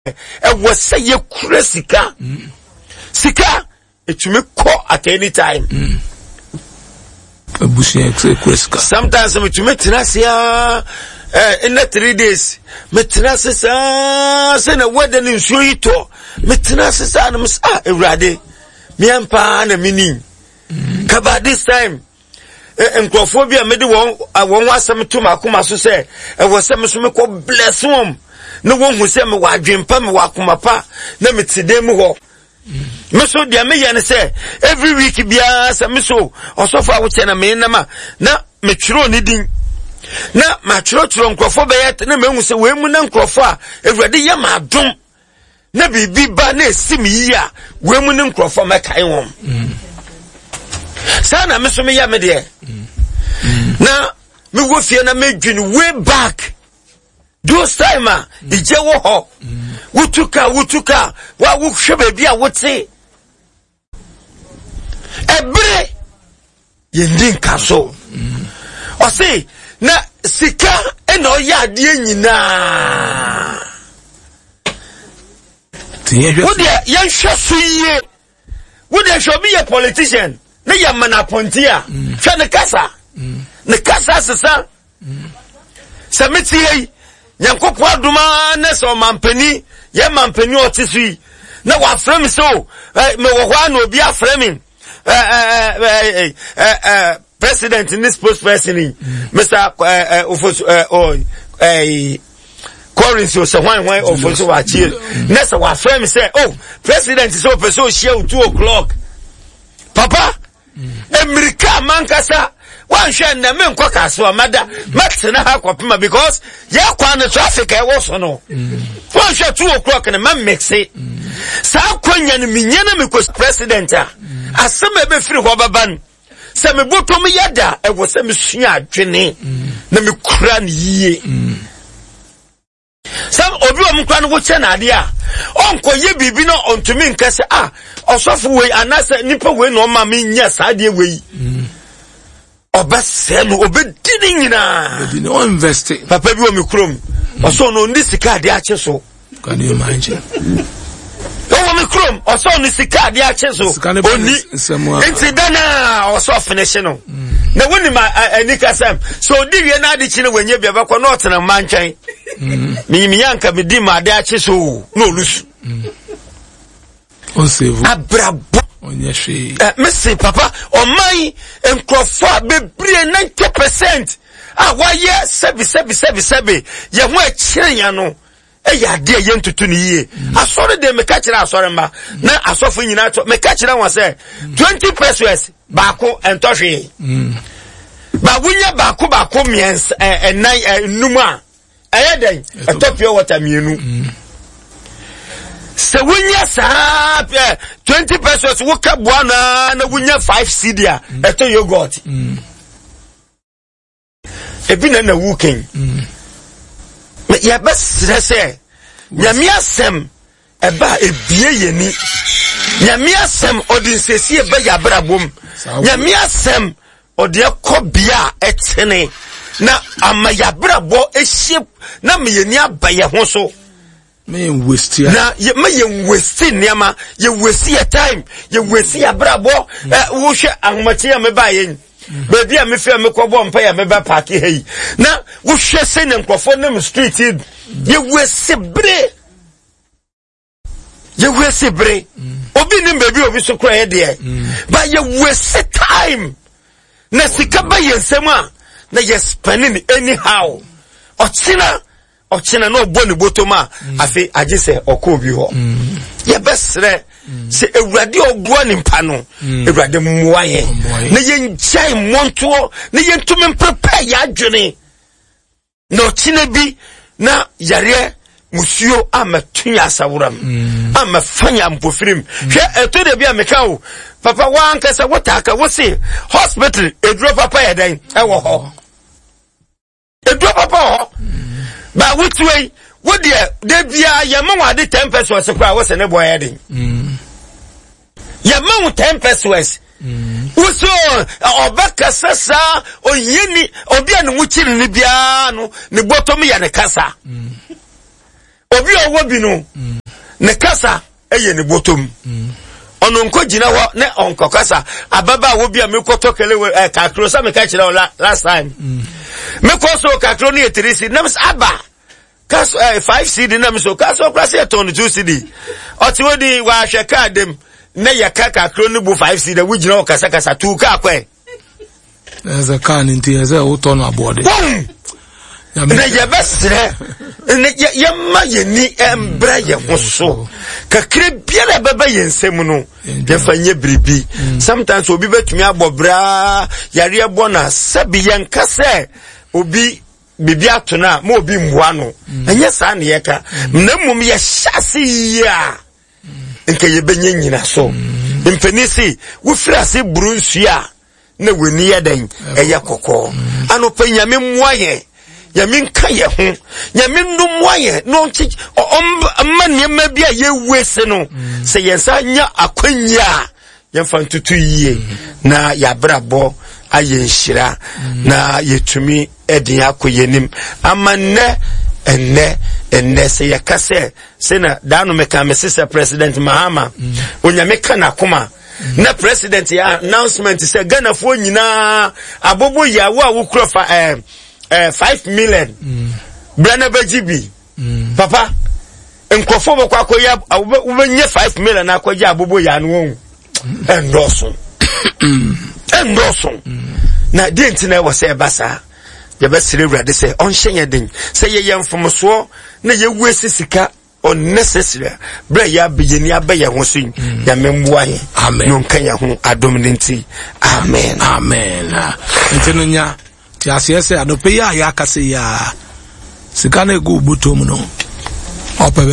was say ye sika. Sika it me call at any time. Sometimes I'm to meet Nasia in the 3 days. Metnasis send a wedding in Suito. Metnasis animals erade. Miampa and a meaning. Kaba this time. Encrophobia made one. I won't some to Makuma so say. I was some smoko bless him. No one who said me wa dream pa me wa kumapa. Na me today mo. Meso dia me yan say every week bia sa meso osofa wo chena me na ma na me twiro ni din na ma twiro nkrofo be yet na mehu se we mu na nkrofo a Awurade ye ma adom na bibi ba na esimi yi a we mu ne nkrofo mekai won sa na meso me ya me de na me wo fie na me dwini way back those time ije wo ho wutuka wa wo hwe bia wote ebre yendin kaso o say na sika ena oya de nyina wo de yan hwesuye wo de shobi ye politician na ya mana pontia hwe ne kasa sesa samiti yi Yankopo aduma na so mampani ye mampani otisui na wa frame so me wo hwa na obi aframe president in this post person Mr. Collins so why of so wa chi na so wa frame say oh president so person share 2 o'clock papa America mankasa one share na me nkwa kaso amada matena ha kwapema because ya kwa na traffic e wo so no one share 2 o'clock na man mix it sa kwanya ni minyana me ko president a asema be firi ho baban se me botom yada e wo se me sua adwene na me kura ni yie sam obi o mkwa no wo che na ade a onko ye bibi no ontumi nkase osofo we anase nipa we no ma me nya sa de we obaselu obedini nyina obedini o invest papa bi o mi krom oso no ndi sika de ache so can you imagine o mi krom oso no sika de ache so oni enti dana oso finish no na woni ma anika sam so di wie na ade chi no wanye bia bakọ no otena manchan mi yanka mi di ma de ache so no lusu on save abrabo onyehwe Messi papa o mai enkrofo bebre 90% waye sebi ye ho akirenya no ya de ye ntutu ni yie asore de me ka kire asore ma na asofo nyina to me ka kire won say 20 pesos baako entohwe ba wunya baako miens enan num a eyeden etopio water mienu se wunya sa 20 pesos woka buana na wunya 5 cedi a eto yogurt ebi na wuken ya bes se nyamiasem eba ebie yeni nyamiasem odinsesi eba ya brabom nyamiasem ode ekobia etene na amaya brabo ehye na meyeni abaye ho so me waste na me waste niama ye waste your time ye waste your brabo wo hwe ahomati ya me baye baby a me fe me kobo mpa ya me ba park hey na wo hwe se ne nkofo na street ye waste bre obi ni baby obi so kra ye de ba ye waste time na sika ba ye nsema na ye spending anyhow ochina no boni botoma afi agise okobi ho ye besre se Awurade oboa ni mpa no Awurade mmoa ye na ye njai monto na ye ntumi prepare ya adwene na ochina bi na yare musuo amatunya asawuram amafanya mpofirim hwe eto de bia meka o papa wan kasa wotaka wo se hospital edro papa yedan ewo ho edro papa ho ba wutwe wo de bia ye ma wade 10 pesos kwa wo se ne boy yedan ye ma 10 pesos Uso obaka sasa oyeni obi anu wuchiri ni bia no ne botom ya ne kasa obi owo bi no ne kasa eye ne botom ono nko gina ho ne onko kasa ababa wo bi a mekoto kele kakro sa me ka kire last time me ko so kakro ne 3 cd na aba kaso 5 cd na me so kaso klase eton 2 cd oti wodi wa hweka adem na yakaka kronu bu 5 cd we gina okasa kasa tu ka akwe as a can into as a auto aboard na ye besre ye ma ye ni embra ye hoso kakre biara baba ye nsem no ye fanye bribi sometimes obi betumi abobra yare bona sabi ye nkase obi bibi atona ma obi mboa no enye sa na ye ka na mum ye hyase ya nke ye benye nyina so mpenisi wo frase brunsia na weni yadan eye kokko anopa nyame mmoaye nyame nka ye ho nyame nnomwaye no nchi amane bia ye wese no se yensa nya akwanya yemfa ntutu yie na yabrabo aye nhira na yetumi edin akoyenim amanne enne se yakase se na danu meka mesisa president Mahama onyame kana koma na president ya announcement se Ghana fo nyina abobo yawo awukro fa 5 million brana bajibi papa enkofo bokwa akoya ubenye 5 million akoja abobo ya no endoso na denti na wo se basa ye besire wrade se onhyenye den se ye yemfomso na ye wuesi sika unnecessary bra ya beyeni abaye ho so ya membuaye no nkan ya ho adomnenti amen ntino nya ti asese adope ya akase ya sika na egu butom no opa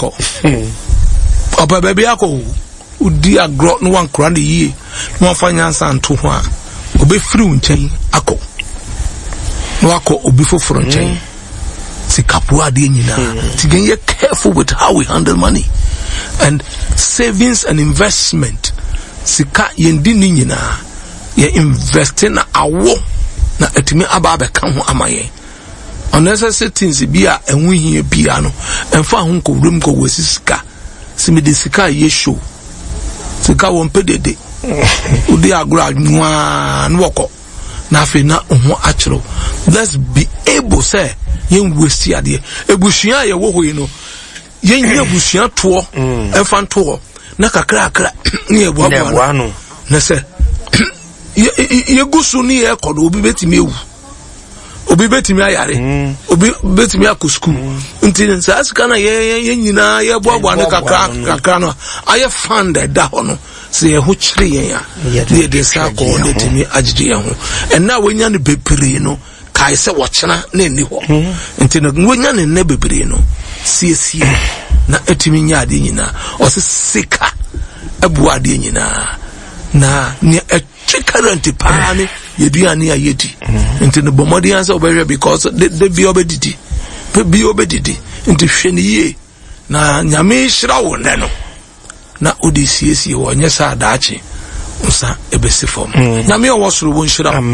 baby akọ udi agro no wan kra de yie no afanya nsanto ho a obefiri nchen akọ no akọ obi foforo nchen sikapu ade nyina to get careful with how we handle money and savings and investment sika yendi ni nyina ye invest na awo na etimi aba be kan ho amaye unnecessary things bia enwu hie bia no emfa ho ko wrum ko wesi sika simidi sika ye show sika won pedede udi agro nwa nwoko na afi na ho achiro. Let's be able say yen westi ade ebusuan ye wo hoyi no yen nya busuan to emfa to na kakra ni ebu no na se ye gusu ni e kodo obi betimi ewu obi betimi ayare obi betimi akusku nti sa asika na ye nyina ye boabo ne kakra no aye fund da ho no se ye ho kire yen ya ye de sa ko ne timi agide ye ho enna wonya ne bepire no kai se wochena na eni ho nti no wonya ne bepire no siesie na etimi nya ade nyina o se sika ebu ade nyina na ni current pani yeduani ayedi nti no bomodi answer obere because they be obedidi nti hwene ye na nyame hira wo ne no na odisiesie wo nyesa adaachi nsa ebesifom nyame wo soro wo hira